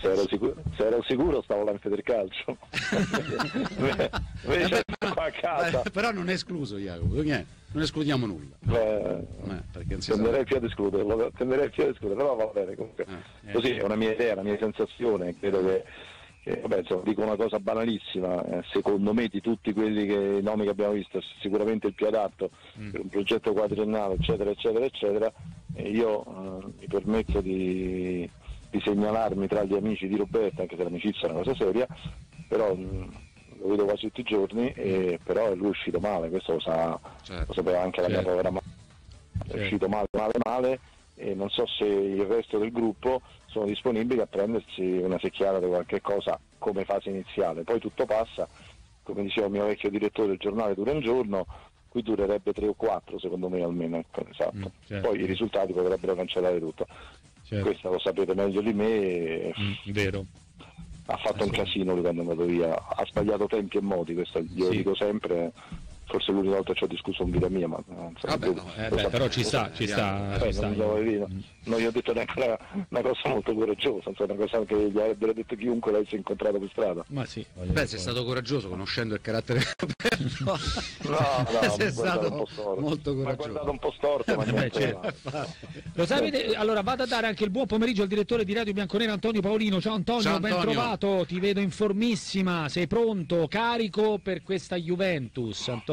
Se ero sicuro stavo là in Federcalcio. Invece qua a casa. Però non è escluso, Jacopo, non escludiamo nulla. Perché tenderei più ad escluderlo, però va bene comunque. Così è una mia idea, una mia sensazione, credo che vabbè, insomma, dico una cosa banalissima, secondo me di tutti i nomi che abbiamo visto sicuramente il più adatto per un progetto quadriennale, eccetera eccetera eccetera, io mi permetto di segnalarmi tra gli amici di Roberto, anche se l'amicizia è una cosa seria, però lo vedo quasi tutti i giorni, però lui è uscito male, questo lo sapeva anche la mia povera madre, è uscito male, e non so se il resto del gruppo sono disponibili a prendersi una secchiata di qualche cosa come fase iniziale, poi tutto passa, come diceva il mio vecchio direttore del giornale, dura un giorno, qui durerebbe 3 o 4 secondo me almeno, esatto. Poi i risultati potrebbero cancellare tutto. Questo lo sapete meglio di me. Vero. Ha fatto un casino lui quando è andato via, ha sbagliato tempi e modi, questo glielo dico sempre. Forse l'unica volta ci ho discusso in vita mia, ma però ci sta. Non gli ho detto neanche una cosa molto coraggiosa, una cosa che gli avrebbero detto chiunque l'avesse incontrato per strada. Ma sì, sei stato coraggioso conoscendo il carattere Roberto. No, sei stato molto coraggioso. Mi ha guardato un po' storto, ma Lo sapete, allora vado a dare anche il buon pomeriggio al direttore di Radio Bianconera Antonio Paolino. Ciao Antonio, ben trovato, ti vedo in formissima, sei pronto, carico per questa Juventus, Antonio?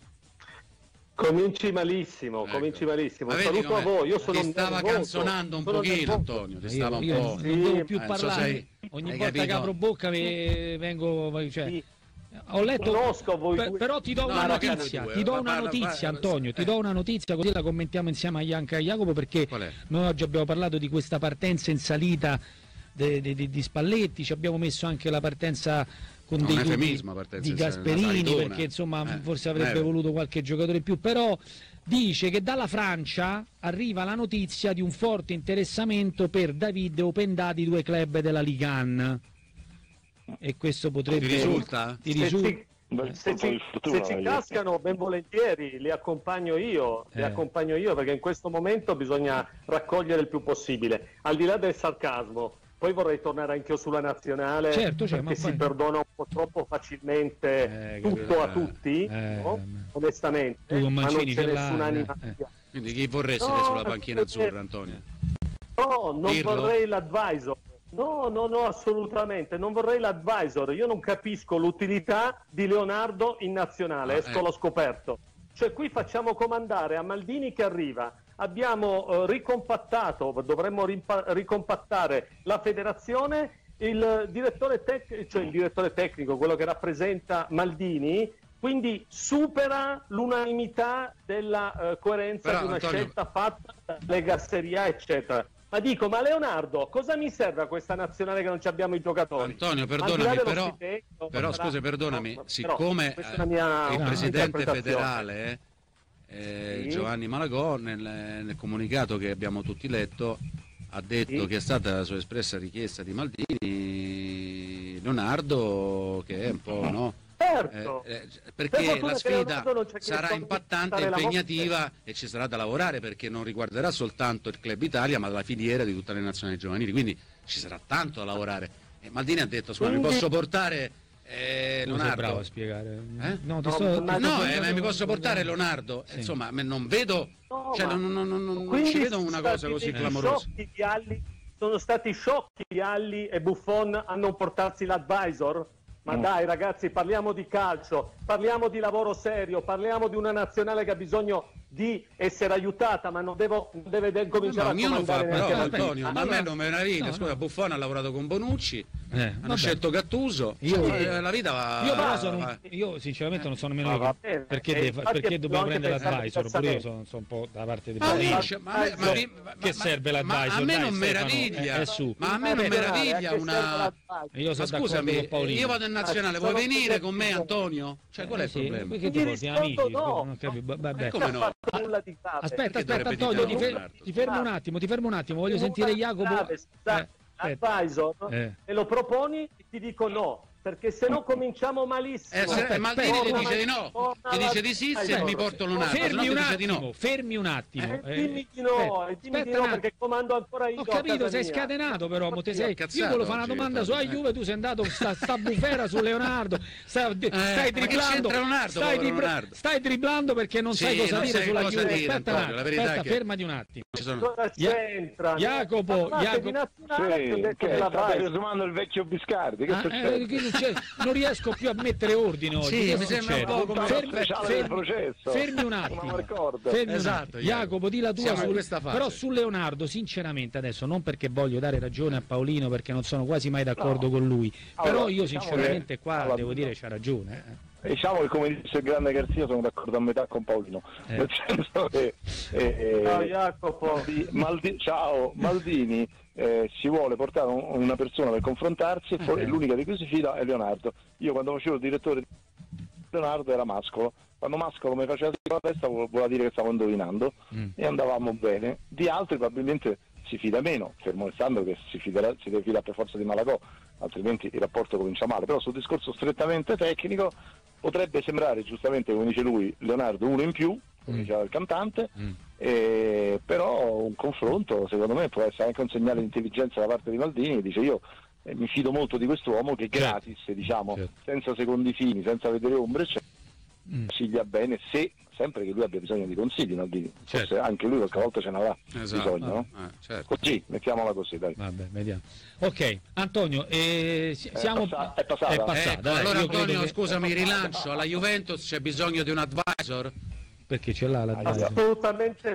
Cominci malissimo. Saluto a voi. Io sono ti stava canzonando un pochino, Antonio. Ti stava un po'. Non devo più parlare. Ogni volta che apro bocca vengo. Ho letto. Però ti do una notizia. Antonio. Ti do una notizia, così la commentiamo insieme a Ianca e Jacopo, perché noi oggi abbiamo parlato di questa partenza in salita di Spalletti. Ci abbiamo messo anche la partenza con dei dubbi di Gasperini, perché insomma forse avrebbe voluto qualche giocatore in più, però dice che dalla Francia arriva la notizia di un forte interessamento per David Openda di 2 club della Ligue 1, e questo potrebbe... Ti risulta? Se ci cascano, ben volentieri li accompagno io, perché in questo momento bisogna raccogliere il più possibile, al di là del sarcasmo. Poi vorrei tornare anch'io sulla nazionale, perché si perdona un po' troppo facilmente tutto a tutti, no? Onestamente, ma non c'è nessuna animazione. Quindi chi vorresti sulla panchina azzurra, Antonio? No, non vorrei l'advisor. No, assolutamente, non vorrei l'advisor. Io non capisco l'utilità di Leonardo in nazionale, l'ho scoperto. Cioè qui facciamo comandare a Maldini che arriva. Abbiamo dovremmo ricompattare la federazione, il direttore tecnico, quello che rappresenta Maldini, quindi supera l'unanimità della coerenza di una scelta fatta da Lega Serie A, eccetera. Ma ma Leonardo, cosa mi serve a questa nazionale che non abbiamo i giocatori? Antonio, perdonami, però scusa, perdonami, siccome il presidente federale Giovanni Malagò nel comunicato che abbiamo tutti letto ha detto che è stata la sua espressa richiesta di Maldini, Leonardo, che è un po' perché la sfida sarà impattante, impegnativa e ci sarà da lavorare, perché non riguarderà soltanto il Club Italia ma la filiera di tutte le nazionali giovanili, quindi ci sarà tanto da lavorare. Maldini ha detto: mi posso portare Leonardo? Sei bravo a spiegare. Mi posso portare Leonardo? Sì. Insomma, non vedo, non ci vedo una cosa così clamorosa. Sono stati sciocchi Vialli e Buffon a non portarsi l'advisor? Ma dai ragazzi, parliamo di calcio, parliamo di lavoro serio, parliamo di una nazionale che ha bisogno di essere aiutata, ma non deve cominciare a comandare neanche Antonio, ma a me non meraviglia. Scusa, Buffon ha lavorato con Bonucci, hanno scelto Gattuso, la vita va. Io sinceramente non so nemmeno perché dobbiamo prendere l'advisor, pure io sono un po' da parte di Bonucci. Che serve l'advisor? A me non meraviglia, ma a me non meraviglia una... Scusami, io vado in nazionale, vuoi venire con me, Antonio? Cioè, qual è il problema? Perché ti porti amici? Come no? Aspetta Antonio, ti fermo un attimo, voglio sentire Jacopo. Advisor, me lo proponi e ti dico no. perché se no cominciamo malissimo. Maldini ti dice di no, ti dice di sì se mi porto Leonardo. Fermi un attimo. Dimmi di no, perché comando ancora io. Ho capito, sei scatenato però. Io volevo fare una domanda sulla Juve, tu sei andato sta bufera su Leonardo, stai driblando perché non sai cosa dire sulla Juve. Aspetta, fermati un attimo. Cosa c'entra? Jacopo, stai riesumando il vecchio Biscardi, che non riesco più a mettere ordine oggi. Mi sembra un po' come fermi un attimo. Jacopo, di la tua però su Leonardo, sinceramente, adesso non perché voglio dare ragione a Paolino, perché non sono quasi mai d'accordo con lui, però io sinceramente qua devo dire c'ha ragione. Diciamo che, come dice il grande Garzia, sono d'accordo a metà con Paolino, nel senso che ciao Jacopo. Maldini si vuole portare una persona per confrontarsi e l'unica di cui si fida è Leonardo. Io quando facevo il direttore di Leonardo era Mascolo, quando Mascolo mi faceva la testa voleva dire che stavo indovinando e andavamo bene. Di altri probabilmente si fida meno, fermo restando che si deve fidare per forza di Malagò, altrimenti il rapporto comincia male. Però sul discorso strettamente tecnico potrebbe sembrare, giustamente come dice lui, Leonardo uno in più, come diceva il cantante, però un confronto secondo me può essere anche un segnale di intelligenza da parte di Maldini, che dice io mi fido molto di quest'uomo che gratis, senza secondi fini, senza vedere ombre, consiglia bene, sempre che lui abbia bisogno di consigli, Maldini. Forse anche lui qualche volta ce n'avrà bisogno, no? Così, mettiamola così, dai. Vabbè, vediamo. Ok, Antonio, siamo... È passata. Allora Antonio, scusami, rilancio, alla Juventus c'è bisogno di un advisor? Perché ce l'ha l'advisor? Assolutamente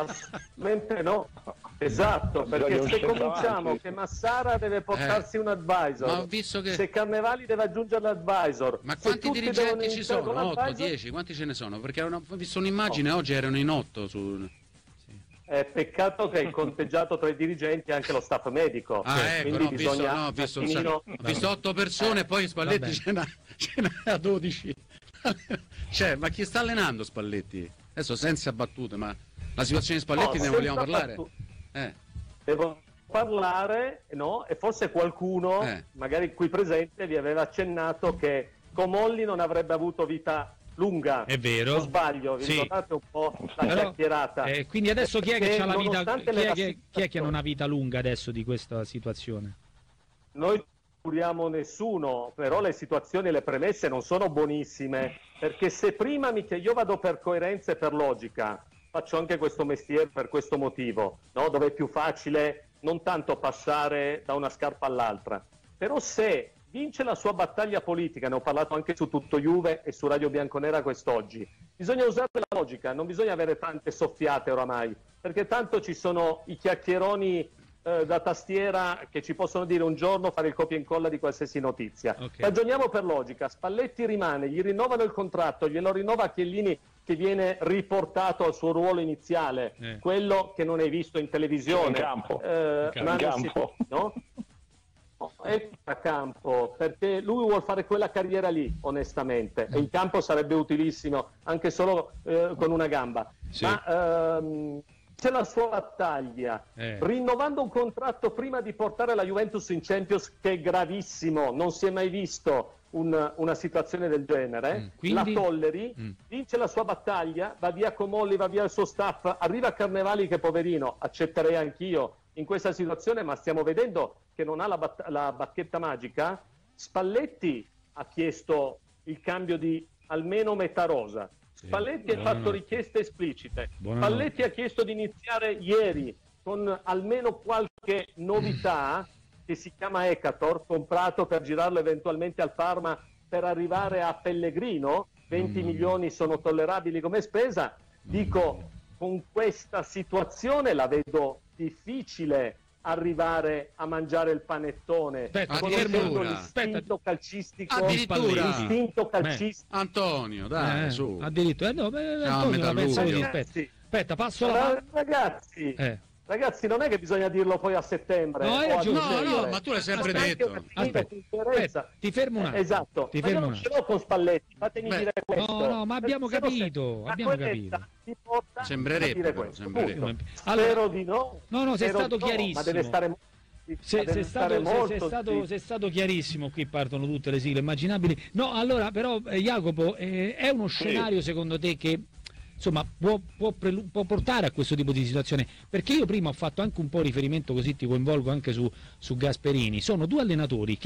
no. Esatto, perché se cominciamo che Massara deve portarsi un advisor, ma visto che... se Carnevali deve aggiungere l'advisor, ma quanti dirigenti ci sono? 8, 10, quanti ce ne sono? Perché ho visto un'immagine, oggi erano in 8 su... Peccato che hai conteggiato tra i dirigenti anche lo staff medico. Ho visto 8 persone, poi Spalletti ce n'ha 12. Ma chi sta allenando Spalletti? Adesso senza battute, ma la situazione di Spalletti ne vogliamo parlare? Devo parlare, no? E forse qualcuno, magari qui presente, vi aveva accennato che Comolli non avrebbe avuto vita lunga. È vero. Non sbaglio, vi ricordate un po' la chiacchierata. Quindi adesso chi è che ha la vita? Chi è che non ha vita lunga adesso di questa situazione? Noi curiamo nessuno, però le situazioni e le premesse non sono buonissime, perché se prima io vado per coerenza e per logica, faccio anche questo mestiere per questo motivo, no? Dove è più facile non tanto passare da una scarpa all'altra, però se vince la sua battaglia politica, ne ho parlato anche su Tutto Juve e su Radio Bianconera quest'oggi, bisogna usare la logica, non bisogna avere tante soffiate oramai, perché tanto ci sono i chiacchieroni da tastiera che ci possono dire un giorno, fare il copia e incolla di qualsiasi notizia. Ragioniamo per logica, Spalletti rimane, gli rinnovano il contratto, glielo rinnova Chiellini, che viene riportato al suo ruolo iniziale, quello che non hai visto in televisione. In campo. No? È a campo, perché lui vuole fare quella carriera lì, onestamente, e in campo sarebbe utilissimo anche solo con una gamba. Ma c'è la sua battaglia, rinnovando un contratto prima di portare la Juventus in Champions, che è gravissimo, non si è mai visto una situazione del genere. Quindi... la tolleri, vince la sua battaglia, va via Comolli, va via il suo staff, arriva Carnevali che poverino, accetterei anch'io in questa situazione, ma stiamo vedendo che non ha la bacchetta magica. Spalletti ha chiesto il cambio di almeno metà rosa. Spalletti ha fatto richieste esplicite. Spalletti ha chiesto di iniziare ieri con almeno qualche novità, che si chiama Ecator, comprato per girarlo eventualmente al Parma per arrivare a Pellegrino. 20 milioni sono tollerabili come spesa. Dico, con questa situazione la vedo difficile arrivare a mangiare il panettone, conoscendo l'istinto calcistico. L'istinto calcistico. Antonio, dai, su. Addirittura, Antonio la pensa così. Aspetta, passo la... Ragazzi, non è che bisogna dirlo poi a settembre. No, ma tu l'hai sempre detto. Aspetta, ti fermo un attimo. Esatto, ma io non ce l'ho con Spalletti, fatemi dire questo. No, ma abbiamo capito, Sembrerebbe. Spero di no. No, sei stato chiarissimo. Ma deve stare sei stato chiarissimo, qui partono tutte le sigle immaginabili. No, allora però Jacopo, è uno scenario secondo te che insomma può portare a questo tipo di situazione? Perché io prima ho fatto anche un po' riferimento, così ti coinvolgo anche su Gasperini. Sono due allenatori che